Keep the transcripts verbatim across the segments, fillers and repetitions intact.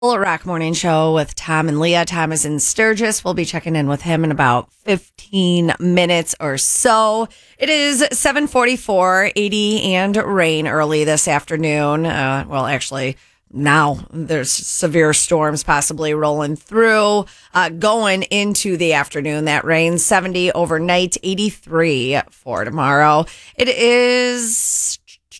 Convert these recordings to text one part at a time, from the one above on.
Rock Morning Show with Tom and Leah. Tom is in Sturgis. We'll be checking in with him in about fifteen minutes or so. It is seven forty-four, eighty and rain early this afternoon. Uh, well, actually, now there's severe storms possibly rolling through, uh, going into the afternoon. That rain, seventy overnight, eighty-three for tomorrow. It is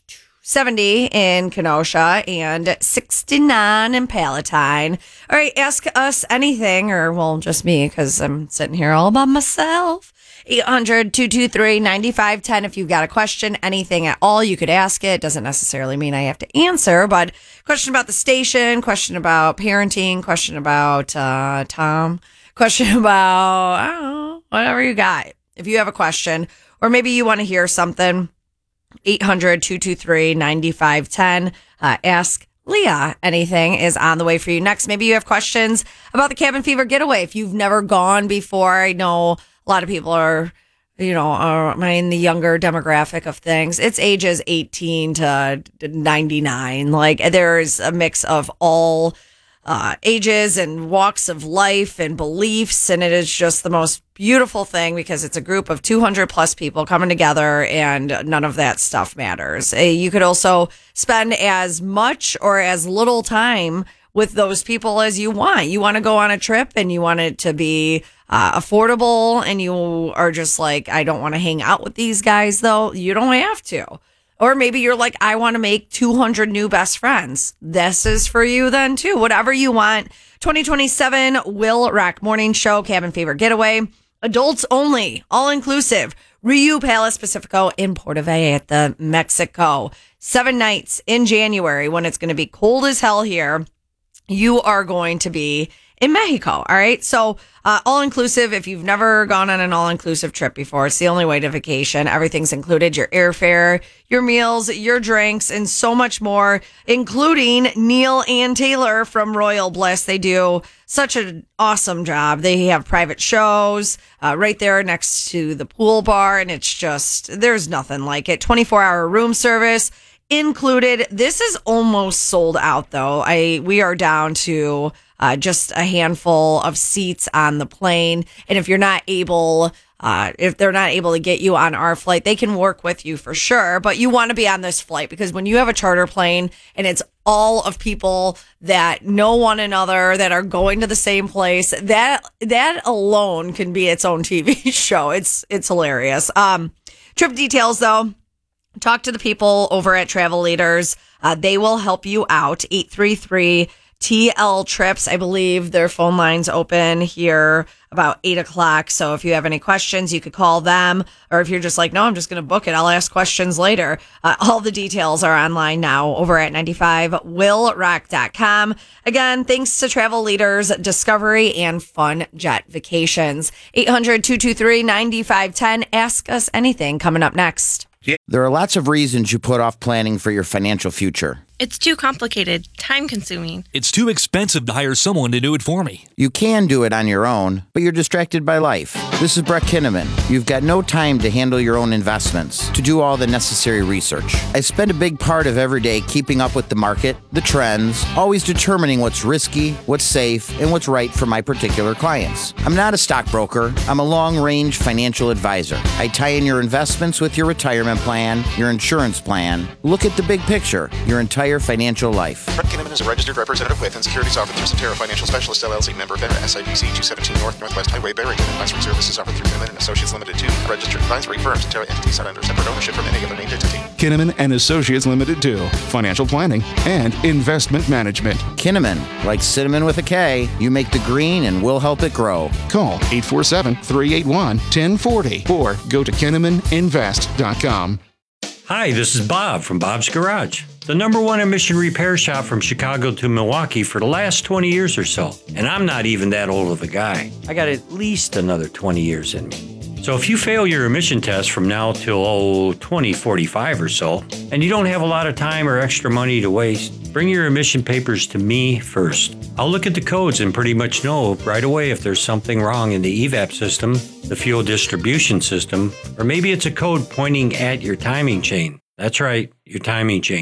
seventy in Kenosha and sixty-nine in Palatine. All right, ask us anything, or well, just me, because I'm sitting here all by myself. eight hundred, two two three, nine five one zero. If you've got a question, anything at all, you could ask it. Doesn't necessarily mean I have to answer, but question about the station, question about parenting, question about uh, Tom, question about, I don't know, whatever you got. If you have a question, or maybe you want to hear something, eight hundred, two two three, nine five one zero. Uh, ask Leah anything is on the way for you next. Maybe you have questions about the Cabin Fever getaway. If you've never gone before, I know a lot of people are, you know, are in the younger demographic of things. It's ages eighteen to ninety-nine. Like, there's a mix of all uh, ages and walks of life and beliefs. And it is just the most beautiful thing because it's a group of two hundred plus people coming together and none of that stuff matters. You could also spend as much or as little time with those people as you want. You want to go on a trip and you want it to be uh, affordable, and you are just like, I don't want to hang out with these guys, though. You don't have to. Or maybe you're like, I want to make two hundred new best friends. This is for you then, too. Whatever you want. twenty twenty-seven Will Rock Morning Show, Cabin Fever Getaway. Adults only, all-inclusive. Rio Palace Pacifico in Puerto Vallarta, Mexico. Seven nights in January when it's going to be cold as hell here. You are going to be in Mexico, all right? So uh, all-inclusive, if you've never gone on an all-inclusive trip before, it's the only way to vacation. Everything's included, your airfare, your meals, your drinks, and so much more, including Neil and Taylor from Royal Bliss. They do such an awesome job. They have private shows uh, right there next to the pool bar, and it's just, there's nothing like it. twenty-four hour room service included. This is almost sold out, though. I we are down to uh, just a handful of seats on the plane, and if you're not able, uh, if they're not able to get you on our flight, they can work with you for sure. But you want to be on this flight because when you have a charter plane and it's all of people that know one another that are going to the same place, that that alone can be its own T V show. It's it's hilarious. Um, trip details, though. Talk to the people over at Travel Leaders. Uh, they will help you out. eight three three T L Trips. I believe their phone line's open here about eight o'clock. So if you have any questions, you could call them. Or if you're just like, no, I'm just going to book it, I'll ask questions later. Uh, all the details are online now over at ninety-five will rock dot com. Again, thanks to Travel Leaders, Discovery, and Fun Jet Vacations. eight hundred, two two three, nine five one zero. Ask us anything coming up next. There are lots of reasons you put off planning for your financial future. It's too complicated, time-consuming. It's too expensive to hire someone to do it for me. You can do it on your own, but you're distracted by life. This is Brett Kinnaman. You've got no time to handle your own investments, to do all the necessary research. I spend a big part of every day keeping up with the market, the trends, always determining what's risky, what's safe, and what's right for my particular clients. I'm not a stockbroker. I'm a long-range financial advisor. I tie in your investments with your retirement plan, your insurance plan. Look at the big picture, your entire financial life. Brett Kinnaman is a registered representative with and securities offered through Cetera Financial Specialist L L C, member FINRA, S I P C two seventeen North Northwest Highway, Barrington. Advisory services offered through Kinnaman and Associates Limited two, registered advisory firm. Cetera entities not under separate ownership from any other named entity. Kinnaman and Associates Limited two, financial planning and investment management. Kinnaman, like cinnamon with a K, you make the green and we'll help it grow. Call eight four seven, three eight one, one zero four zero or go to kinnaman invest dot com. Hi, this is Bob from Bob's Garage, the number one emission repair shop from Chicago to Milwaukee for the last twenty years or so. And I'm not even that old of a guy. I got at least another twenty years in me. So if you fail your emission test from now till oh, twenty forty-five or so, and you don't have a lot of time or extra money to waste, bring your emission papers to me first. I'll look at the codes and pretty much know right away if there's something wrong in the E VAP system, the fuel distribution system, or maybe it's a code pointing at your timing chain. That's right, your timing chain.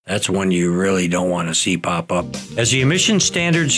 That's one you really don't want to see pop up. As the emission standards